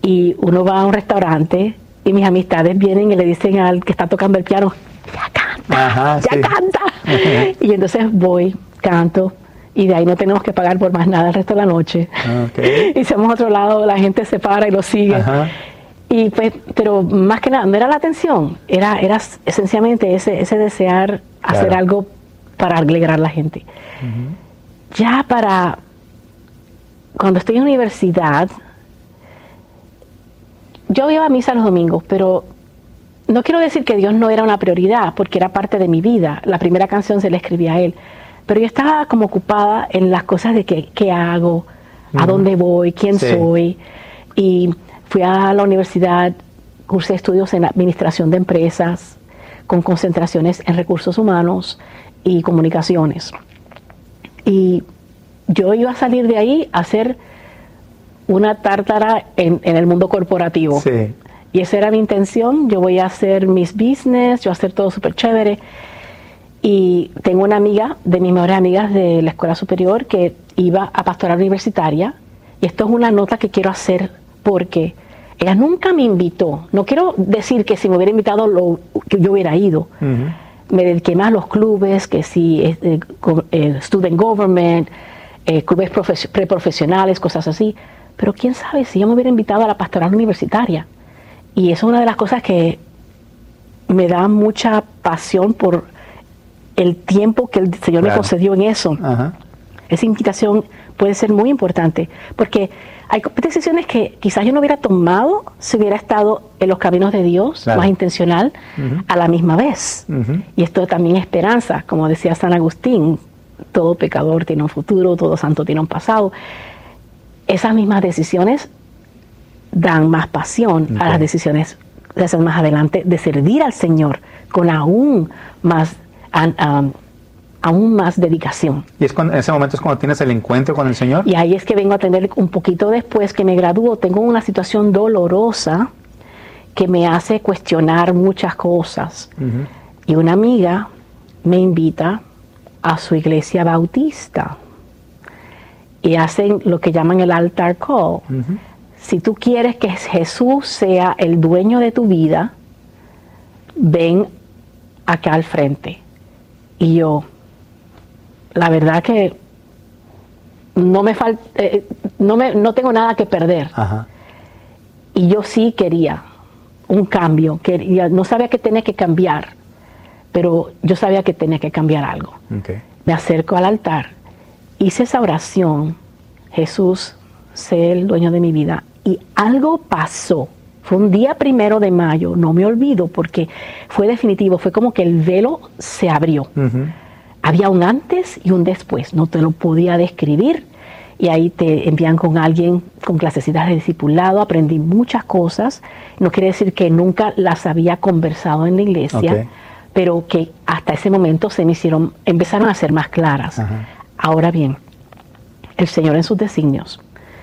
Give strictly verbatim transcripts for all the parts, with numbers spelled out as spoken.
y uno va a un restaurante y mis amistades vienen y le dicen al que está tocando el piano, ya canta, Ajá, ya sí. canta. Y entonces voy, canto, y de ahí no tenemos que pagar por más nada el resto de la noche. Okay. Y si vamos a otro lado, la gente se para y lo sigue. Ajá. Y pues, pero más que nada, no era la atención, era, era esencialmente ese, ese desear claro. hacer algo para alegrar a la gente. Uh-huh. Ya para, cuando estoy en universidad, yo iba a misa los domingos, pero no quiero decir que Dios no era una prioridad, porque era parte de mi vida. La primera canción se la escribí a Él. Pero yo estaba como ocupada en las cosas de qué, qué hago, uh-huh. a dónde voy, quién sí. soy. Y fui a la universidad, cursé estudios en administración de empresas, con concentraciones en recursos humanos y comunicaciones. Y yo iba a salir de ahí a hacer una tártara en, en el mundo corporativo. Sí. Y esa era mi intención. Yo voy a hacer mis business, yo voy a hacer todo súper chévere. Y tengo una amiga, de mis mejores amigas de la escuela superior, que iba a pastoral universitaria. Y esto es una nota que quiero hacer porque ella nunca me invitó. No quiero decir que si me hubiera invitado lo, que yo hubiera ido. Uh-huh. Me dediqué más a los clubes, que si eh, eh, student government, eh, clubes profes- preprofesionales, cosas así. Pero quién sabe si yo me hubiera invitado a la pastoral universitaria. Y eso es una de las cosas que me da mucha pasión por el tiempo que el Señor claro. me concedió en eso. Uh-huh. Esa invitación puede ser muy importante, porque hay decisiones que quizás yo no hubiera tomado si hubiera estado en los caminos de Dios, claro. más intencional, uh-huh. a la misma vez. Uh-huh. Y esto también es esperanza, como decía San Agustín, todo pecador tiene un futuro, todo santo tiene un pasado. Esas mismas decisiones dan más pasión okay. a las decisiones de hacer más adelante, de servir al Señor con aún más, um, aún más dedicación. ¿Y es cuando, en ese momento es cuando tienes el encuentro con el Señor? Y ahí es que vengo a tener un poquito después que me gradúo. Tengo una situación dolorosa que me hace cuestionar muchas cosas. Uh-huh. Y una amiga me invita a su iglesia bautista. Y hacen lo que llaman el altar call. Uh-huh. Si tú quieres que Jesús sea el dueño de tu vida, ven acá al frente. Y yo, la verdad que no me falta, eh, no me, no tengo nada que perder. Uh-huh. Y yo sí quería un cambio, quería, no sabía que tenía que cambiar, pero yo sabía que tenía que cambiar algo. Okay. Me acerco al altar. Hice esa oración, Jesús, sé el dueño de mi vida, y algo pasó. Fue un día primero de mayo, no me olvido porque fue definitivo, fue como que el velo se abrió. Uh-huh. Había un antes y un después, no te lo podía describir, y ahí te envían con alguien con clasecitas de discipulado, aprendí muchas cosas, no quiere decir que nunca las había conversado en la iglesia, okay. pero que hasta ese momento se me hicieron, empezaron a ser más claras. Uh-huh. Ahora bien, el Señor en sus designios.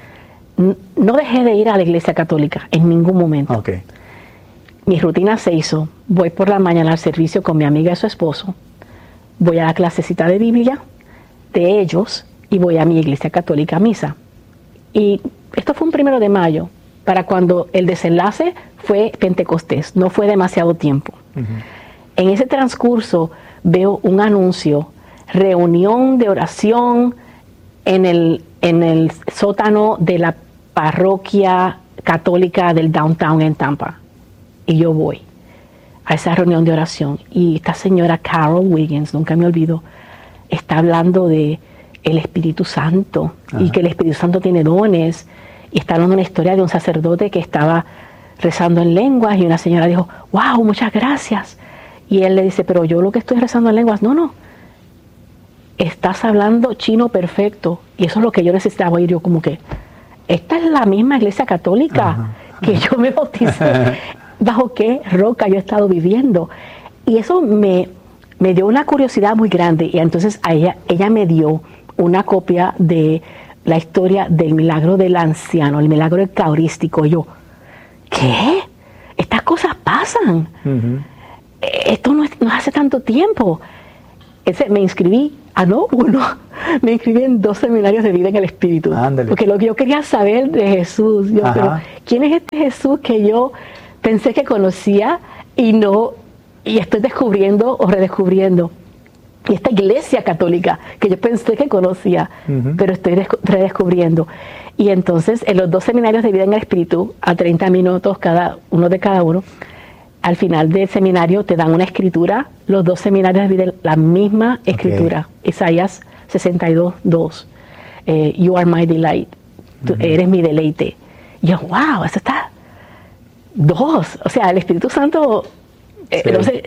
No dejé de ir a la iglesia católica en ningún momento. Okay. Mi rutina se hizo. Voy por la mañana al servicio con mi amiga y su esposo. Voy a la clasecita de Biblia de ellos y voy a mi iglesia católica a misa. Y esto fue un primero de mayo, para cuando el desenlace fue Pentecostés. No fue demasiado tiempo. Uh-huh. En ese transcurso veo un anuncio, reunión de oración en el, en el sótano de la parroquia católica del downtown en Tampa. Y yo voy a esa reunión de oración. Y esta señora Carol Wiggins, nunca me olvido, está hablando de el Espíritu Santo. Ajá. Y que el Espíritu Santo tiene dones. Y está hablando una historia de un sacerdote que estaba rezando en lenguas y una señora dijo, wow, muchas gracias. Y él le dice, pero yo lo que estoy rezando en lenguas, no, no. Estás hablando chino perfecto. Y eso es lo que yo necesitaba oír. Yo como que, esta es la misma iglesia católica ajá, que ajá. yo me bauticé. ¿Bajo qué roca yo he estado viviendo? Y eso me, me dio una curiosidad muy grande. Y entonces a ella, ella me dio una copia de la historia del milagro del anciano, el milagro eucarístico. Y yo, ¿qué? Estas cosas pasan. Uh-huh. Esto no, es, no hace tanto tiempo. Ese, me inscribí Ah, no, uno. Me inscribí en dos seminarios de vida en el Espíritu. Ándale. Porque lo que yo quería saber de Jesús. Yo, pero, ¿quién es este Jesús que yo pensé que conocía y no, y estoy descubriendo o redescubriendo? Y esta iglesia católica que yo pensé que conocía, uh-huh. pero estoy redescubriendo. Y entonces, en los dos seminarios de vida en el Espíritu, a treinta minutos cada uno de cada uno, al final del seminario te dan una escritura, los dos seminarios de vida, la misma escritura, okay. Isaías sesenta y dos, dos, eh, You are my delight, tú uh-huh. eres mi deleite. Y yo, wow, eso está, dos, o sea, el Espíritu Santo, eh, sí. no sé,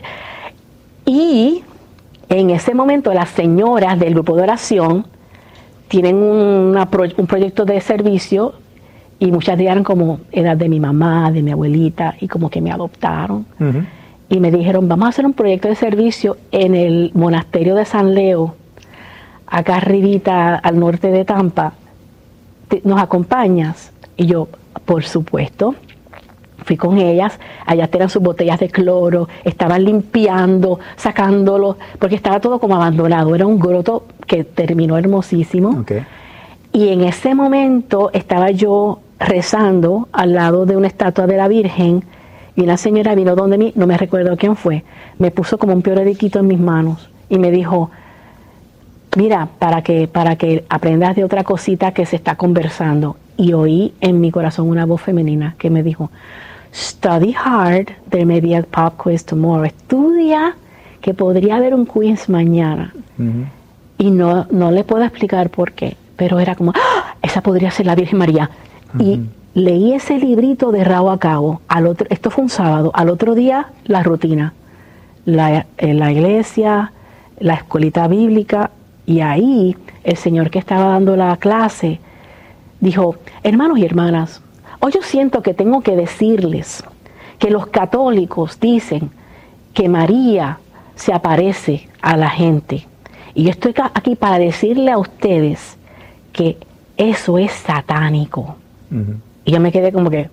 y en ese momento las señoras del grupo de oración tienen una pro, un proyecto de servicio y muchas de ellas eran como edad de mi mamá, de mi abuelita, y como que me adoptaron. Uh-huh. Y me dijeron, vamos a hacer un proyecto de servicio en el monasterio de San Leo, acá arribita al norte de Tampa. ¿Nos acompañas? Y yo, por supuesto. Fui con ellas, allá tenían sus botellas de cloro, estaban limpiando, sacándolo, porque estaba todo como abandonado. Era un groto que terminó hermosísimo. Okay. Y en ese momento estaba yo rezando al lado de una estatua de la Virgen y una señora vino donde mí, no me recuerdo quién fue, me puso como un periodiquito en mis manos y me dijo, mira, para que, para que aprendas de otra cosita que se está conversando. Y oí en mi corazón una voz femenina que me dijo, study hard, there may be a pop quiz tomorrow. Estudia, que podría haber un quiz mañana. Uh-huh. Y no, no le puedo explicar por qué, pero era como, ¡ah! Esa podría ser la Virgen María. Uh-huh. Y leí ese librito de rabo a cabo. Al otro, esto fue un sábado. Al otro día, la rutina. La, eh, la iglesia, la escuelita bíblica. Y ahí, el señor que estaba dando la clase dijo, hermanos y hermanas, hoy yo siento que tengo que decirles que los católicos dicen que María se aparece a la gente. Y yo estoy aquí para decirle a ustedes que eso es satánico. Uh-huh. Y yo me quedé como que,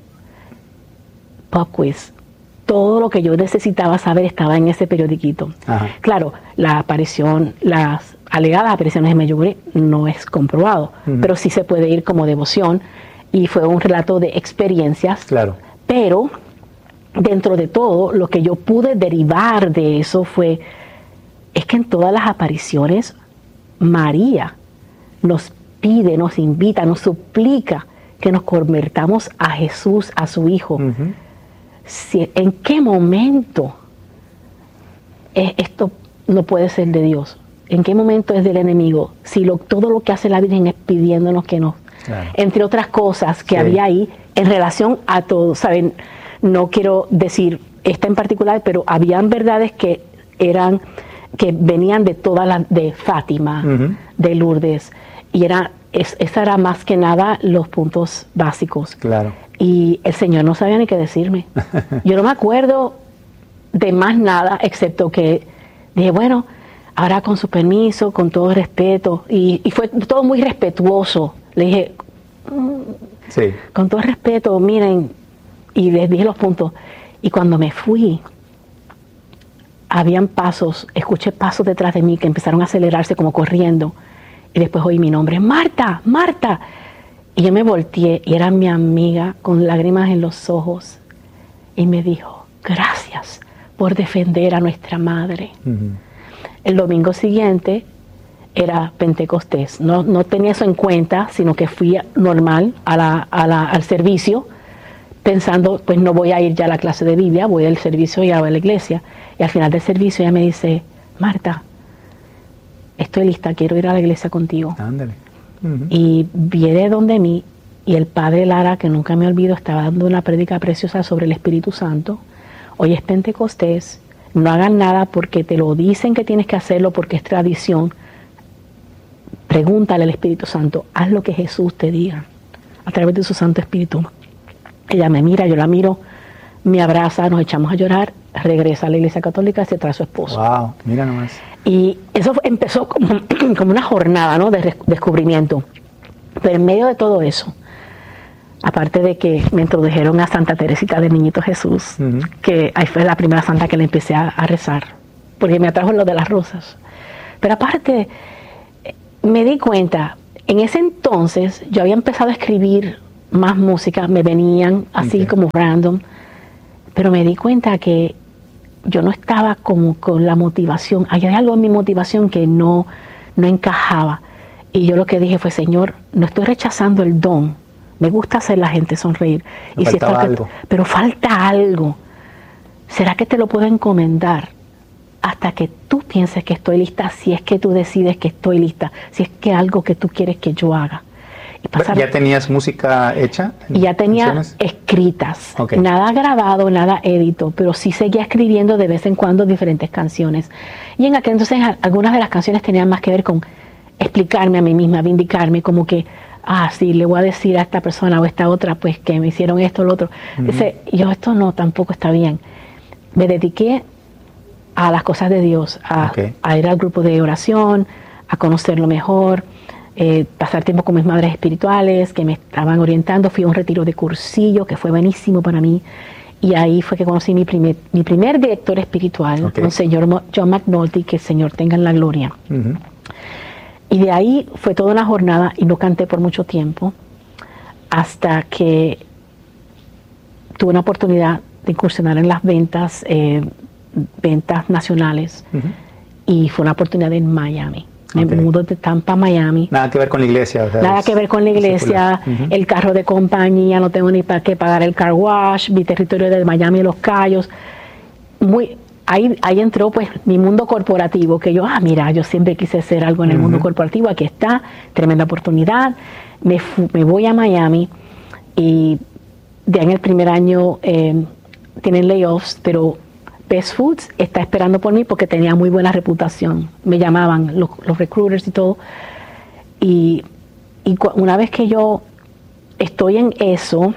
pop quiz. Todo lo que yo necesitaba saber estaba en ese periodiquito. Uh-huh. Claro, la aparición, las alegadas apariciones de Medjugorje no es comprobado, uh-huh. pero sí se puede ir como devoción y fue un relato de experiencias. Claro. Pero dentro de todo, lo que yo pude derivar de eso fue, es que en todas las apariciones, María nos pide, nos invita, nos suplica que nos convertamos a Jesús, a su Hijo. Uh-huh. Si, ¿en qué momento es, esto no puede ser de Dios? ¿En qué momento es del enemigo? Si lo, todo lo que hace la Virgen es pidiéndonos que nos... Claro. Entre otras cosas que sí. había ahí en relación a todo, ¿saben? No quiero decir esta en particular, pero habían verdades que eran, que venían de todas las, de Fátima, uh-huh. de Lourdes, y era, es, esa era más que nada los puntos básicos. Claro. Y el Señor no sabía ni qué decirme. Yo no me acuerdo de más nada, excepto que dije, bueno, ahora con su permiso, con todo respeto, y, y fue todo muy respetuoso. Le dije, mm, sí. con todo respeto, miren, y les dije los puntos. Y cuando me fui, habían pasos, escuché pasos detrás de mí que empezaron a acelerarse como corriendo. Y después oí mi nombre, Marta, Marta. Y yo me volteé y era mi amiga con lágrimas en los ojos. Y me dijo, gracias por defender a nuestra madre. Uh-huh. El domingo siguiente era Pentecostés. No, no tenía eso en cuenta, sino que fui normal a la, a la, al servicio, pensando, pues no voy a ir ya a la clase de Biblia, voy al servicio y a la iglesia. Y al final del servicio ella me dice, Marta, estoy lista, quiero ir a la iglesia contigo. Ándale. Uh-huh. Y viene donde mí, y el padre Lara, que nunca me olvido, estaba dando una prédica preciosa sobre el Espíritu Santo. Hoy es Pentecostés, no hagan nada porque te lo dicen que tienes que hacerlo porque es tradición. Pregúntale al Espíritu Santo, haz lo que Jesús te diga a través de su Santo Espíritu. Ella me mira, yo la miro, me abraza, nos echamos a llorar, regresa a la iglesia católica y se trae a su esposo. Wow, mira nomás. Y eso empezó como, como una jornada, ¿no?, de descubrimiento. Pero en medio de todo eso, aparte de que me introdujeron a Santa Teresita del Niñito Jesús, uh-huh. que ahí fue la primera santa que le empecé a, a rezar, porque me atrajo lo de las rosas. Pero aparte, me di cuenta, en ese entonces yo había empezado a escribir más música, me venían así okay. como random, pero me di cuenta que yo no estaba como con la motivación, había algo en mi motivación que no, no encajaba. Y yo lo que dije fue, Señor, no estoy rechazando el don, me gusta hacer la gente sonreír, y si está, algo. pero falta algo. ¿Será que te lo puedo encomendar hasta que tú pienses que estoy lista, si es que tú decides que estoy lista, si es que algo que tú quieres que yo haga? Y pasar, ¿Ya tenías música hecha? Ya tenía canciones? escritas, okay. nada grabado, nada edito, pero sí seguía escribiendo de vez en cuando diferentes canciones. Y en aquel entonces algunas de las canciones tenían más que ver con explicarme a mí misma, vindicarme, como que, ah, sí, le voy a decir a esta persona o a esta otra, pues que me hicieron esto o lo otro. Uh-huh. Dice, yo, esto no, tampoco está bien. Me dediqué a las cosas de Dios, a, okay. a ir al grupo de oración, a conocerlo mejor, eh, pasar tiempo con mis madres espirituales que me estaban orientando. Fui a un retiro de cursillo que fue buenísimo para mí, y ahí fue que conocí mi primer, mi primer director espiritual, okay. un señor John McNulty, que el Señor tenga en la gloria. Uh-huh. Y de ahí fue toda una jornada y no canté por mucho tiempo, hasta que tuve una oportunidad de incursionar en las ventas, eh, ventas nacionales, uh-huh. y fue una oportunidad en Miami. Me okay. mudo de Tampa a Miami. Nada que ver con la iglesia. O sea, Nada que ver con la iglesia, uh-huh. el carro de compañía, no tengo ni para qué pagar el car wash, mi territorio de Miami y Los Cayos. Muy, ahí, ahí entró pues mi mundo corporativo, que yo, ah, mira, yo siempre quise hacer algo en el uh-huh. mundo corporativo, aquí está, tremenda oportunidad. Me, fu- me voy a Miami, y de ahí en el primer año eh, tienen layoffs, pero Best Foods está esperando por mí porque tenía muy buena reputación. Me llamaban los, los recruiters y todo. Y, y cu- una vez que yo estoy en eso,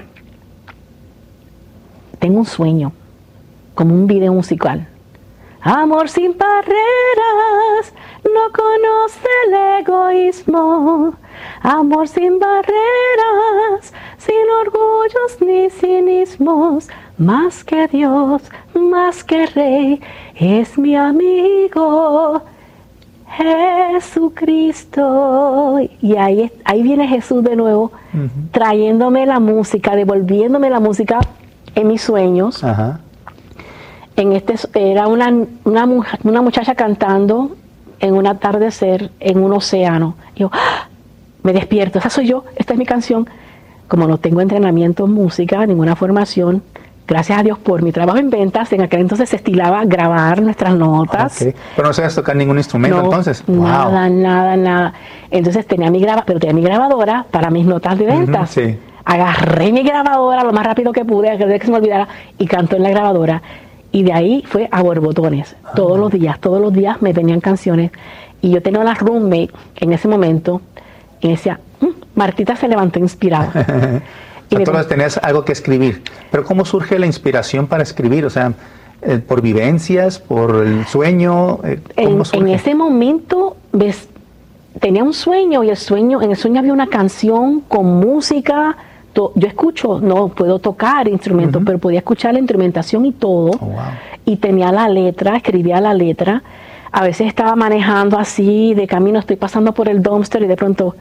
tengo un sueño, como un video musical. Amor sin barreras, no conoce el egoísmo. Amor sin barreras, sin orgullos ni cinismos. Más que Dios, más que Rey, es mi amigo Jesucristo. Y ahí, ahí viene Jesús de nuevo, uh-huh. trayéndome la música, devolviéndome la música en mis sueños. Uh-huh. En este, era una, una, una muchacha cantando en un atardecer en un océano. Yo ¡ah! Me despierto, esa soy yo, esta es mi canción. Como no tengo entrenamiento en música, ninguna formación, gracias a Dios por mi trabajo en ventas, en aquel entonces se estilaba grabar nuestras notas. Okay. Pero no sabías tocar ningún instrumento, no, entonces. Nada, wow. nada, nada. Entonces tenía mi graba, pero tenía mi grabadora para mis notas de ventas. Uh-huh, sí. Agarré mi grabadora lo más rápido que pude, que se me olvidara, y canto en la grabadora. Y de ahí fue a borbotones. Uh-huh. Todos los días, todos los días me venían canciones. Y yo tenía una roommate en ese momento, y decía, mmm, Martita se levantó inspirada. Y entonces tenías algo que escribir. Pero ¿cómo surge la inspiración para escribir? O sea, eh, ¿por vivencias? ¿Por el sueño? Eh, ¿cómo en, en ese momento ves, tenía un sueño, y el sueño, en el sueño había una canción con música. To, yo escucho, no puedo tocar instrumentos, uh-huh. pero podía escuchar la instrumentación y todo. Oh, wow. Y tenía la letra, escribía la letra. A veces estaba manejando así, de camino, estoy pasando por el dumpster y de pronto...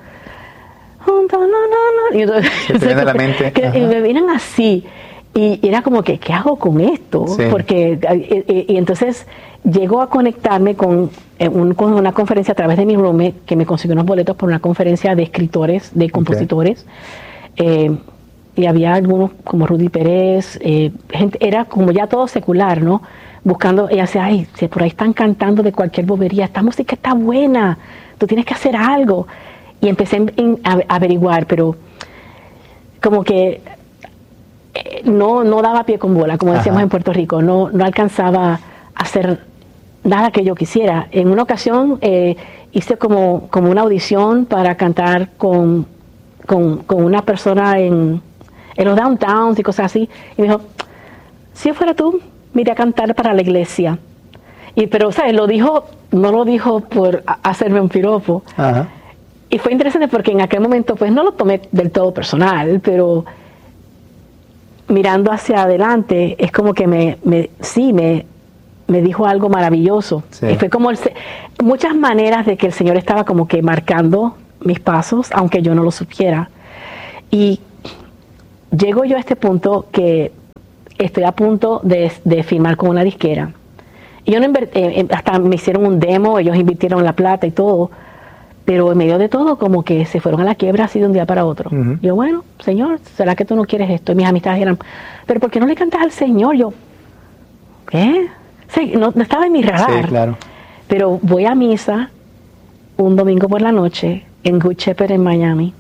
Y entonces, se te viene a la mente. Que, y me vienen así. Y era como que, ¿qué hago con esto? Sí. Porque, y, y, y entonces llego a conectarme con, un, con una conferencia a través de mi roommate, que me consiguió unos boletos por una conferencia de escritores, de compositores. Okay. Eh, y había algunos como Rudy Pérez, eh, gente, era como ya todo secular, ¿no? Buscando, ella decía, ay, si por ahí están cantando de cualquier bobería, esta música está buena, tú tienes que hacer algo. Y empecé en, en, a averiguar, pero como que eh, no, no daba pie con bola, como decíamos Ajá. en Puerto Rico, no, no alcanzaba a hacer nada que yo quisiera. En una ocasión eh, hice como, como una audición para cantar con, con, con una persona en, en los downtowns y cosas así, y me dijo, si yo fuera tú, me iría a cantar para la iglesia. Y, pero, ¿sabes? Lo dijo, no lo dijo por hacerme un piropo. Ajá. Y fue interesante porque en aquel momento pues no lo tomé del todo personal, pero mirando hacia adelante es como que me, me sí, me, me dijo algo maravilloso. Sí. Y fue como el, muchas maneras de que el Señor estaba como que marcando mis pasos, aunque yo no lo supiera. Y llego yo a este punto que estoy a punto de, de firmar con una disquera. Y yo no eh, hasta me hicieron un demo, ellos invirtieron la plata y todo, pero en medio de todo como que se fueron a la quiebra así de un día para otro. Uh-huh. Yo, bueno, Señor, ¿será que tú no quieres esto? Y mis amistades eran, pero ¿por qué no le cantas al Señor? Yo, ¿qué? Sí, no, no estaba en mi radar. Sí, claro. Pero voy a misa un domingo por la noche en Good Shepherd en Miami.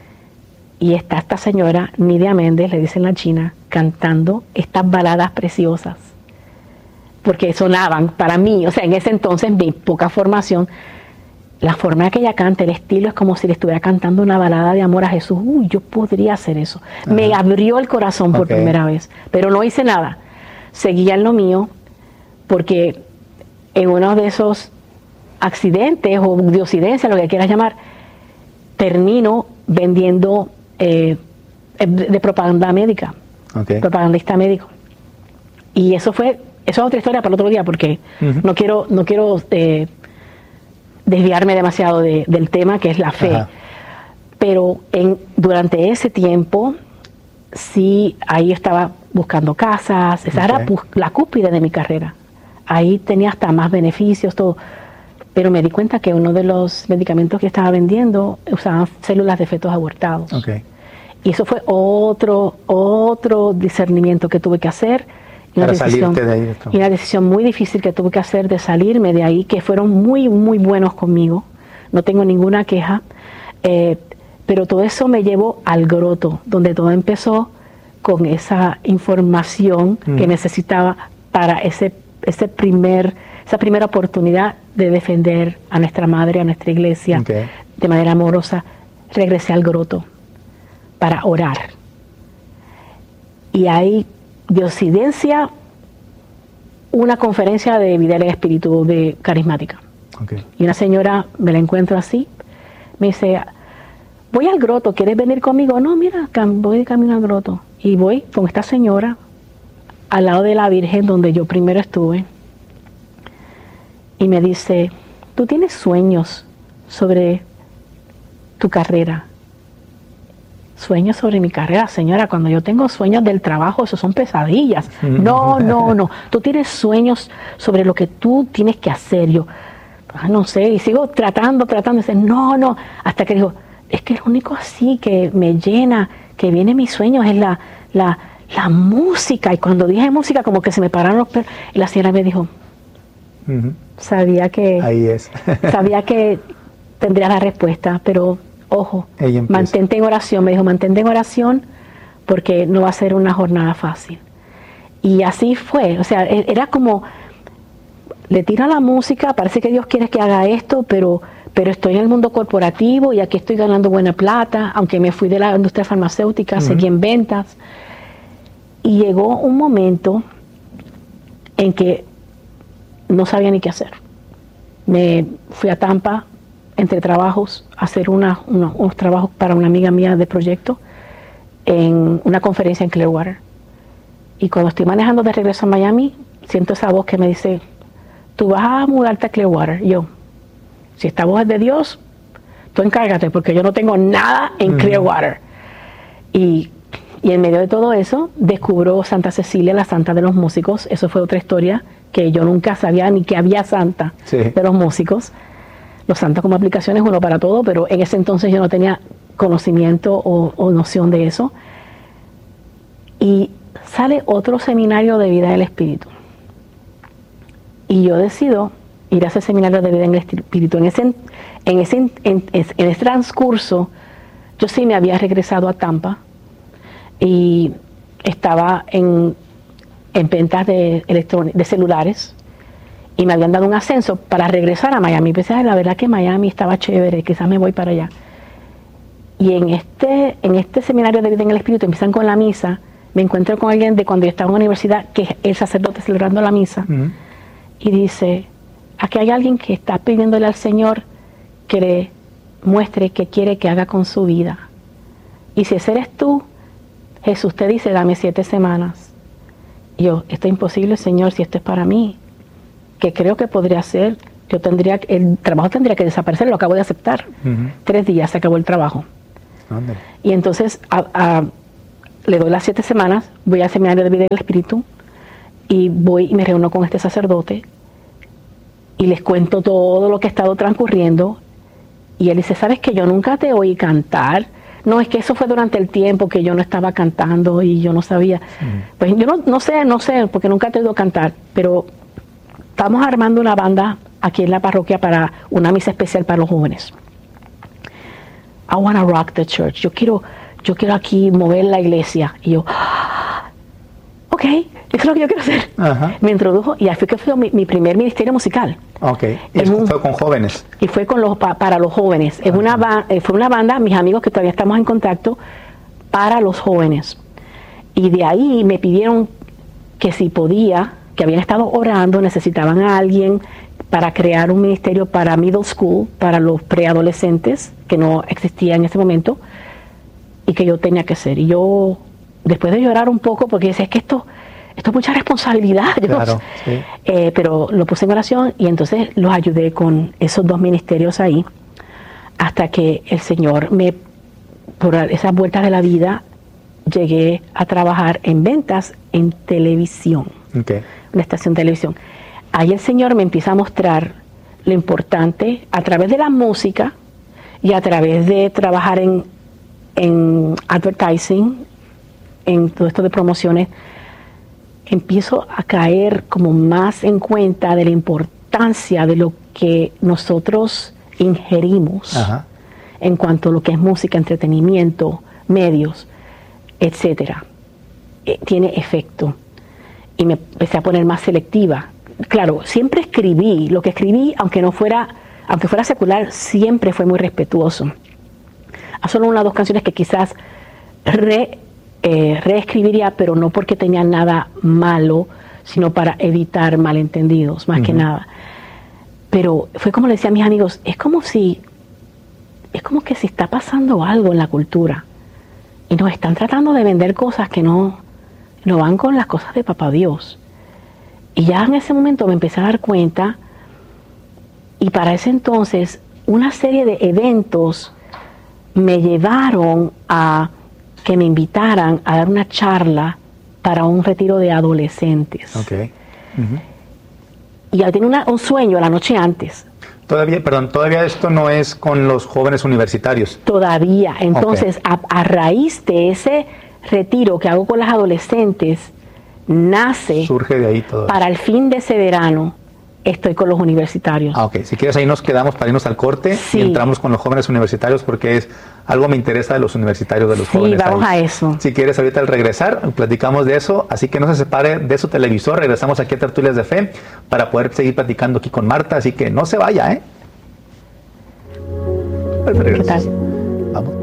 Y está esta señora, Nidia Méndez, le dicen la china, cantando estas baladas preciosas. Porque sonaban para mí, o sea, en ese entonces, mi poca formación, la forma en que ella canta, el estilo es como si le estuviera cantando una balada de amor a Jesús. Uy, yo podría hacer eso. Ajá. Me abrió el corazón por okay. primera vez, pero no hice nada. Seguía en lo mío, porque en uno de esos accidentes o diosidencias, lo que quieras llamar, termino vendiendo eh, de propaganda médica, okay. propagandista médico. Y eso fue, eso es otra historia para el otro día, porque uh-huh. no quiero, no quiero eh, desviarme demasiado de, del tema que es la fe. Ajá. Pero en, durante ese tiempo, sí, ahí estaba buscando casas, esa okay. era la cúspide de mi carrera. Ahí tenía hasta más beneficios, todo. Pero me di cuenta que uno de los medicamentos que estaba vendiendo usaban células de fetos abortados. Okay. Y eso fue otro, otro discernimiento que tuve que hacer. Y una, decisión, de ahí, y una decisión muy difícil que tuve que hacer de salirme de ahí, que fueron muy, muy buenos conmigo. No tengo ninguna queja. Eh, pero todo eso me llevó al Groto, donde todo empezó con esa información mm. que necesitaba para ese, ese primer, esa primera oportunidad de defender a nuestra madre, a nuestra iglesia, okay. de manera amorosa. Regresé al Groto para orar. Y ahí, de Occidencia, una conferencia de vida del espíritu de carismática. Okay. Y una señora, me la encuentro así, me dice, voy al Groto, ¿quieres venir conmigo? No, mira, voy de camino al Groto. Y voy con esta señora al lado de la Virgen donde yo primero estuve. Y me dice, ¿tú tienes sueños sobre tu carrera? Sueños sobre mi carrera, señora. Cuando yo tengo sueños del trabajo, esos son pesadillas. No, no, no. Tú tienes sueños sobre lo que tú tienes que hacer. Yo, no sé, y sigo tratando, tratando. Y dice, no, no. Hasta que digo, es que lo único así que me llena, que viene mis sueños, es la, la, la música. Y cuando dije música, como que se me pararon los pelos. Y la señora me dijo, uh-huh. sabía que, ahí es. sabía que tendría la respuesta, pero ojo, mantente en oración. Me dijo, mantente en oración porque no va a ser una jornada fácil. Y así fue. O sea, era como, le tiro a la música, parece que Dios quiere que haga esto, pero, pero estoy en el mundo corporativo y aquí estoy ganando buena plata, aunque me fui de la industria farmacéutica, uh-huh. seguí en ventas. Y llegó un momento en que no sabía ni qué hacer. Me fui a Tampa, entre trabajos, a hacer una, una, unos trabajos para una amiga mía de proyecto en una conferencia en Clearwater. Y cuando estoy manejando de regreso a Miami, siento esa voz que me dice, tú vas a mudarte a Clearwater. Y yo, si esta voz es de Dios, tú encárgate, porque yo no tengo nada en mm. Clearwater. Y, y en medio de todo eso, descubro Santa Cecilia, la santa de los músicos. Eso fue otra historia que yo nunca sabía ni que había santa sí. de los músicos. Los santos como aplicaciones, uno para todo, pero en ese entonces yo no tenía conocimiento o, o noción de eso. Y sale otro seminario de vida del Espíritu. Y yo decido ir a ese seminario de vida en el Espíritu. En ese, en ese, en, en, en ese transcurso, yo sí me había regresado a Tampa y estaba en, en ventas de, de celulares. Y me habían dado un ascenso para regresar a Miami. Pensé, la verdad que Miami estaba chévere, quizás me voy para allá. Y en este, en este seminario de vida en el Espíritu, empiezan con la misa, me encuentro con alguien de cuando yo estaba en la universidad, que es el sacerdote celebrando la misa, uh-huh. y dice, aquí hay alguien que está pidiéndole al Señor que le muestre qué quiere que haga con su vida. Y si ese eres tú, Jesús te dice, dame siete semanas. Y yo, esto es imposible, Señor, si esto es para mí. que creo que podría ser, yo tendría, el trabajo tendría que desaparecer, lo acabo de aceptar. Uh-huh. Tres días se acabó el trabajo. ¿Dónde? Y entonces a, a, le doy las siete semanas, voy al seminario de vida del Espíritu y voy y me reúno con este sacerdote y les cuento todo lo que ha estado transcurriendo. Y él dice, ¿sabes que yo nunca te oí cantar? No, es que eso fue durante el tiempo que yo no estaba cantando y yo no sabía. Uh-huh. Pues yo no, no sé, no sé, porque nunca te he oído cantar, pero estamos armando una banda aquí en la parroquia para una misa especial para los jóvenes. I wanna rock the church. Yo quiero, yo quiero aquí mover la iglesia. Y yo, ah, ok, eso es lo que yo quiero hacer. Uh-huh. Me introdujo y así que fue mi, mi primer ministerio musical. Ok, y eso fue con jóvenes. Y fue con los, pa, para los jóvenes. Uh-huh. Es una, fue una banda, mis amigos que todavía estamos en contacto, para los jóvenes. Y de ahí me pidieron que si podía, que habían estado orando, necesitaban a alguien para crear un ministerio para middle school, para los preadolescentes, que no existía en ese momento, y que yo tenía que ser. Y yo, después de llorar un poco, porque decía, es que esto, esto es mucha responsabilidad, yo claro, no sé. Sí. Eh, pero lo puse en oración y entonces los ayudé con esos dos ministerios ahí, hasta que el Señor me, por esas vueltas de la vida, llegué a trabajar en ventas en televisión, okay. Una estación de televisión. Ahí el Señor me empieza a mostrar lo importante a través de la música y a través de trabajar en, en advertising, en todo esto de promociones. Empiezo a caer como más en cuenta de la importancia de lo que nosotros ingerimos. Ajá. En cuanto a lo que es música, entretenimiento, medios, etcétera. Eh, tiene efecto. Y me empecé a poner más selectiva. Claro, siempre escribí, lo que escribí, aunque no fuera, aunque fuera secular, siempre fue muy respetuoso. Hay solo una o dos canciones que quizás re, eh, reescribiría, pero no porque tenían nada malo, sino para evitar malentendidos, más uh-huh. que nada. Pero fue como le decía a mis amigos, es como si, es como que si está pasando algo en la cultura y nos están tratando de vender cosas que no, no van con las cosas de Papá Dios. Y ya en ese momento me empecé a dar cuenta, y para ese entonces una serie de eventos me llevaron a que me invitaran a dar una charla para un retiro de adolescentes. Okay. Uh-huh. Y ya tenía una, un sueño la noche antes. Todavía, perdón, todavía esto no es con los jóvenes universitarios. Todavía. Entonces, okay. a, a raíz de ese retiro que hago con las adolescentes, nace, surge de ahí todo. Para el fin de ese verano, estoy con los universitarios. Ah, ok. Si quieres, ahí nos quedamos para irnos al corte sí. y entramos con los jóvenes universitarios, porque es algo me interesa de los universitarios, de los sí, jóvenes. Sí, vamos ahí. a eso. Si quieres, ahorita al regresar, platicamos de eso, así que no se separe de su televisor. Regresamos aquí a Tertulias de Fe para poder seguir platicando aquí con Marta, así que no se vaya, ¿eh? ¿Qué tal? Vamos.